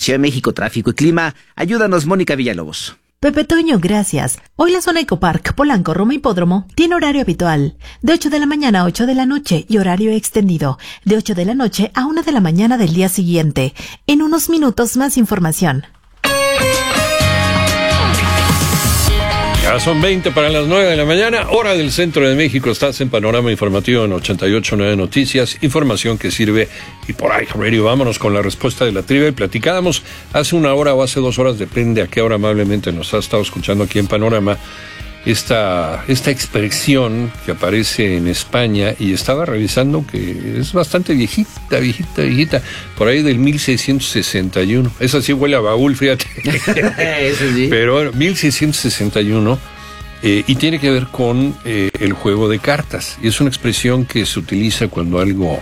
Ciudad de México, tráfico y clima. Ayúdanos, Mónica Villalobos. Pepe Toño, gracias. Hoy la zona Ecopark, Polanco, Roma Hipódromo tiene horario habitual de 8 de la mañana a 8 de la noche y horario extendido de 8 de la noche a 1 de la mañana del día siguiente. En unos minutos más información. Ya son 20 para las 9 de la mañana, hora del centro de México. Estás en Panorama Informativo en 88.9 Noticias, información que sirve y por ahí, Radio. Vámonos con la respuesta de la trivia. Y platicábamos hace una hora o hace 2 horas, depende a qué hora amablemente nos ha estado escuchando aquí en Panorama, esta expresión que aparece en España, y estaba revisando que es bastante viejita, por ahí del 1661. Esa sí huele a baúl, fíjate. Eso sí. Pero bueno, 1661, y tiene que ver con el juego de cartas. Y es una expresión que se utiliza cuando algo,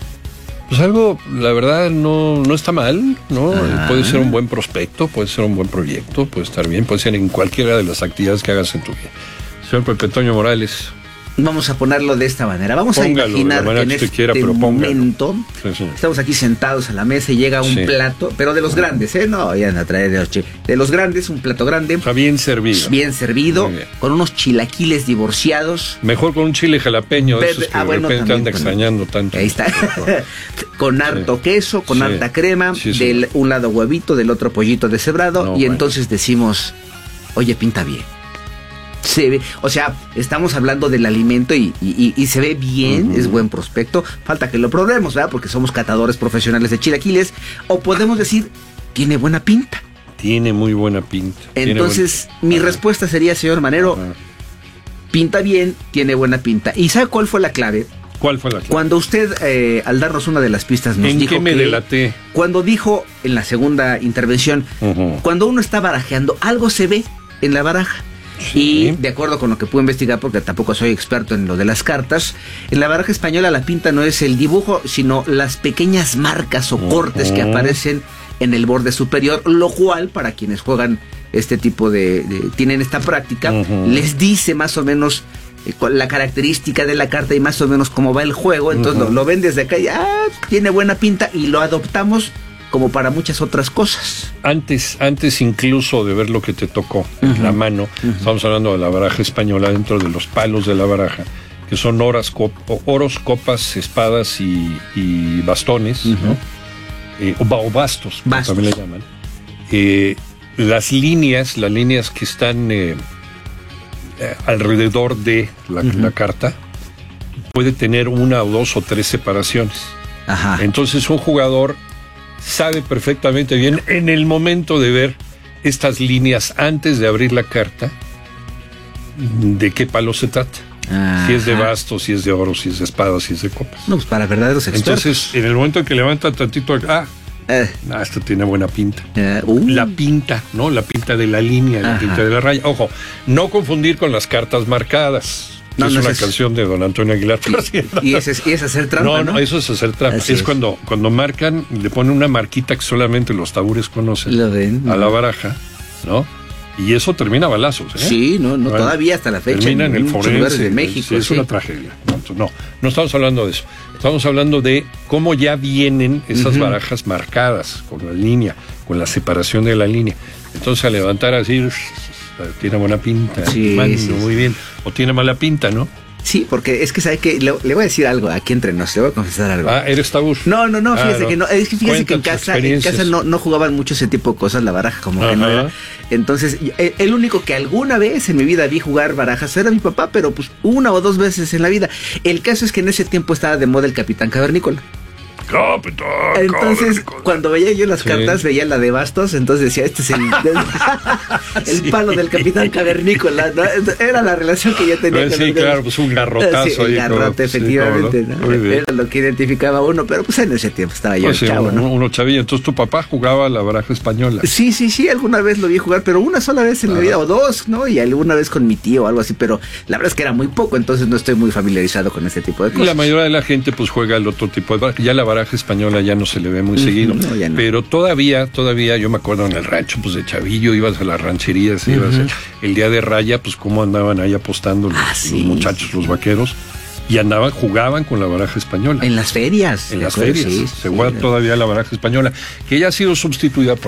la verdad, no está mal, ¿no? Puede ser un buen prospecto, puede ser un buen proyecto, puede estar bien, puede ser en cualquiera de las actividades que hagas en tu vida. Señor Pepe Toño Morales. Vamos a ponerlo de esta manera. Vamos a imaginar que en este momento estamos aquí sentados a la mesa y llega un plato, pero de los grandes, no vayan a traer de los grandes, un plato grande. O sea, bien servido. Bien servido, con unos chilaquiles divorciados. Mejor con un chile jalapeño, de esos que de repente anda extrañando tanto. Ahí está. Con harto queso, con harta crema, del un lado huevito, del otro pollito deshebrado, entonces decimos, oye, pinta bien. Se ve, o sea, estamos hablando del alimento y se ve bien, es buen prospecto. Falta que lo probemos, ¿verdad? Porque somos catadores profesionales de chilaquiles. O podemos decir, tiene buena pinta. Tiene muy buena pinta. Entonces, mi respuesta sería, señor Manero, pinta bien, tiene buena pinta. ¿Y sabe cuál fue la clave? ¿Cuál fue la clave? Cuando usted, al darnos una de las pistas, nos dijo ¿en qué me delaté? Cuando dijo en la segunda intervención, cuando uno está barajeando, algo se ve en la baraja. Sí. Y de acuerdo con lo que pude investigar, porque tampoco soy experto en lo de las cartas, en la baraja española la pinta no es el dibujo, sino las pequeñas marcas o cortes que aparecen en el borde superior, lo cual para quienes juegan este tipo tienen esta práctica, les dice más o menos la característica de la carta y más o menos cómo va el juego. Entonces lo ven desde acá y tiene buena pinta, y lo adoptamos como para muchas otras cosas. Antes incluso de ver lo que te tocó en la mano, estamos hablando de la baraja española, dentro de los palos de la baraja, que son oros, copas, espadas y bastones, ¿no? O bastos, como también le llaman. Las líneas que están alrededor de la carta puede tener 1 o 2 o 3 separaciones. Entonces un jugador sabe perfectamente bien en el momento de ver estas líneas antes de abrir la carta de qué palo se trata. Si es de bastos, si es de oro, si es de espadas, si es de copas. No, pues para verdaderos expertos. Entonces, en el momento en que levanta tantito, esto tiene buena pinta. La pinta, ¿no? La pinta de la línea, la pinta de la raya. Ojo, no confundir con las cartas marcadas. No, es una canción de don Antonio Aguilar, por cierto. Y es hacer trampa, ¿no? No, eso es hacer trampa. Es cuando marcan, le ponen una marquita que solamente los tabures conocen. Lo ven. A la baraja, ¿no? Y eso termina a balazos, ¿eh? Sí, bueno, todavía hasta la fecha. Termina en el forense de México. Sí, es una tragedia. No estamos hablando de eso. Estamos hablando de cómo ya vienen esas barajas marcadas con la línea, con la separación de la línea. Entonces, al levantar así, tiene buena pinta. Muy bien. O tiene mala pinta, ¿no? Sí, porque es que, ¿sabe qué? Le voy a decir algo aquí entre nos, le voy a confesar algo. ¿Eres tabú? No, fíjese que no. Es que fíjese que en casa no jugaban mucho ese tipo de cosas, la baraja como que no era. Entonces, el único que alguna vez en mi vida vi jugar barajas era mi papá, pero pues 1 o 2 veces en la vida. El caso es que en ese tiempo estaba de moda el Capitán Cavernícola. Entonces, cuando veía yo las cartas, veía la de bastos, entonces decía, este es el palo del Capitán Cavernícola, ¿no? Era la relación que yo tenía. Sí, claro, pues un garrotazo. Un garrote, efectivamente, ¿no? Era lo que identificaba uno, pero pues en ese tiempo estaba yo chavo, ¿no? Uno chavillo. Entonces, ¿tu papá jugaba a la baraja española? Sí, alguna vez lo vi jugar, pero una sola vez en la vida, o 2, ¿no? Y alguna vez con mi tío o algo así, pero la verdad es que era muy poco, entonces no estoy muy familiarizado con ese tipo de cosas. Y la mayoría de la gente pues juega el otro tipo de baraja. Ya la baraja española ya no se le ve muy seguido, no. Pero todavía yo me acuerdo en el rancho, pues de chavillo, ibas a las rancherías, ibas el día de raya, pues cómo andaban ahí apostando los muchachos, los vaqueros, y jugaban con la baraja española. En las ferias. Se juega todavía la baraja española, que ya ha sido sustituida por